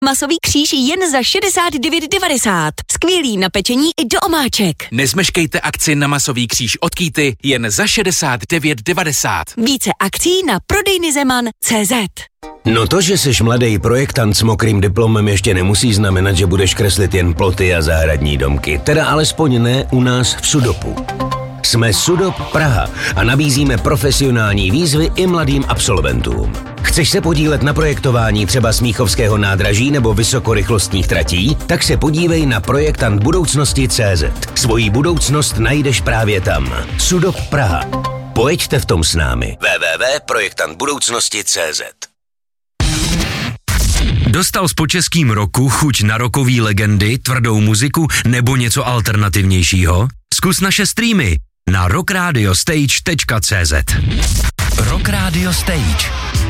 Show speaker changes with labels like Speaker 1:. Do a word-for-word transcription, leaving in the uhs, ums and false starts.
Speaker 1: Masový kříž jen za šedesát devět devadesát. Skvělý na pečení i do omáček.
Speaker 2: Nezmeškejte akci na Masový kříž od Kýty jen za šedesát devět devadesát.
Speaker 1: Více akcí na prodejny zeman tečka cé zet.
Speaker 3: No to, že jsi mladý projektant s mokrým diplomem, ještě nemusí znamenat, že budeš kreslit jen ploty a zahradní domky. Teda alespoň ne u nás v Sudopu. Jsme Sudop Praha a nabízíme profesionální výzvy i mladým absolventům. Chceš se podílet na projektování třeba Smíchovského nádraží nebo vysokorychlostních tratí? Tak se podívej na projektant budoucnosti tečka cé zet. Svoji budoucnost najdeš právě tam. Sudop Praha. Pojďte v tom s námi. w w w tečka projektant budoucnosti tečka cé zet.
Speaker 4: Dostal s počeským roku chuť na rokový legendy, tvrdou muziku nebo něco alternativnějšího? Zkus naše streamy na rock radio stage tečka cé zet. Rock Radio Stage.